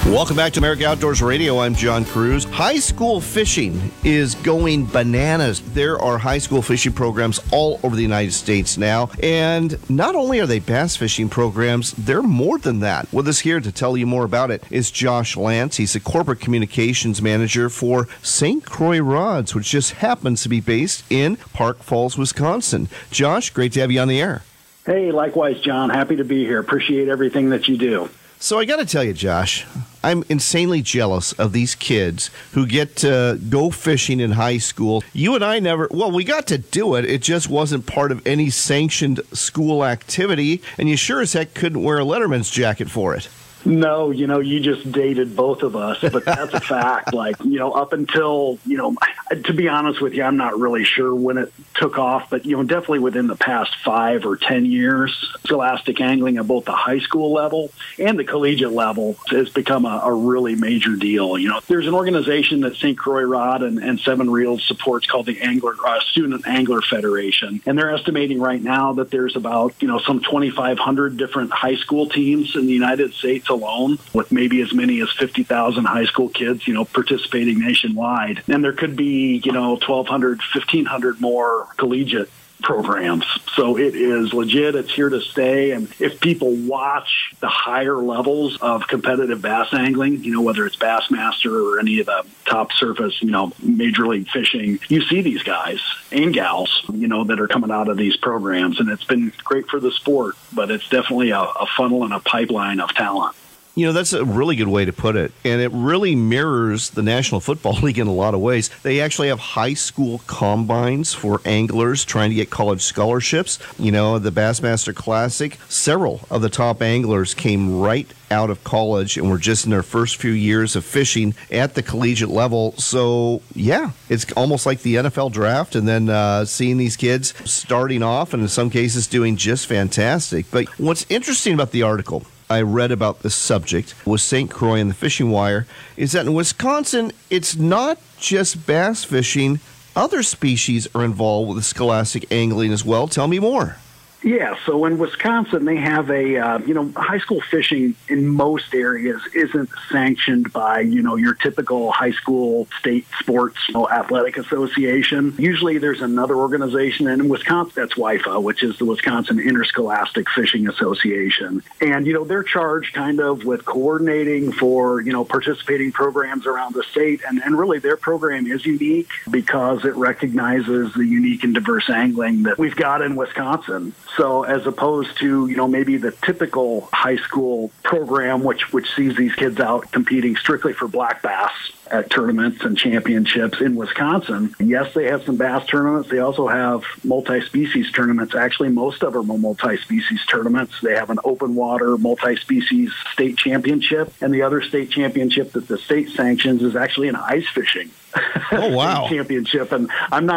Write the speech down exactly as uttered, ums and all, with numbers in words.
Welcome back to America Outdoors Radio. I'm John Cruz. High school fishing is going bananas. There are high school fishing programs all over the United States now. And not only are they bass fishing programs, they're more than that. With us here to tell you more about it is Josh Lance. He's a corporate communications manager for Saint Croix Rods, which just happens to be based in Park Falls, Wisconsin. Josh, great to have you on the air. Hey, likewise, John. Happy to be here. Appreciate everything that you do. So I got to tell you, Josh, I'm insanely jealous of these kids who get to go fishing in high school. You and I never, well, we got to do it. It just wasn't part of any sanctioned school activity, and you sure as heck couldn't wear a Letterman's jacket for it. No, you know, you just dated both of us, but that's a fact. Like, you know, up until, you know, to be honest with you, I'm not really sure when it took off, but, you know, definitely within the past five or ten years, scholastic angling at both the high school level and the collegiate level has become a, a really major deal. You know, there's an organization that Saint Croix Rod and, and Seven Reels supports called the Angler uh, Student Angler Federation, and they're estimating right now that there's about, you know, some twenty-five hundred different high school teams in the United States alone, with maybe as many as fifty thousand high school kids, you know, participating nationwide. And there could be, you know, twelve hundred, fifteen hundred more collegiate programs. So it is legit. It's here to stay. And if people watch the higher levels of competitive bass angling, you know, whether it's Bassmaster or any of the top surface, you know, major league fishing, you see these guys and gals, you know, that are coming out of these programs. And it's been great for the sport, but it's definitely a, a funnel and a pipeline of talent. You know, that's a really good way to put it. And it really mirrors the National Football League in a lot of ways. They actually have high school combines for anglers trying to get college scholarships. You know, the Bassmaster Classic, several of the top anglers came right out of college and were just in their first few years of fishing at the collegiate level. So, yeah, it's almost like the N F L draft, and then uh, seeing these kids starting off and in some cases doing just fantastic. But what's interesting about the article I read about this subject with Saint Croix and the Fishing Wire is that in Wisconsin, it's not just bass fishing. Other species are involved with the scholastic angling as well. Tell me more. Yeah, so in Wisconsin, they have a, uh, you know, high school fishing in most areas isn't sanctioned by, you know, your typical high school state sports you know, athletic association. Usually there's another organization, and in Wisconsin, that's WIFA, which is the Wisconsin Interscholastic Fishing Association. And, you know, they're charged kind of with coordinating for, you know, participating programs around the state. And, and really their program is unique because it recognizes the unique and diverse angling that we've got in Wisconsin. So as opposed to, you know, maybe the typical high school program, which which sees these kids out competing strictly for black bass at tournaments and championships in Wisconsin. Yes, they have some bass tournaments. They also have multi-species tournaments. Actually, most of them are multi-species tournaments. They have an open water multi-species state championship, and the other state championship that the state sanctions is actually an ice fishing oh, wow. championship. And I'm not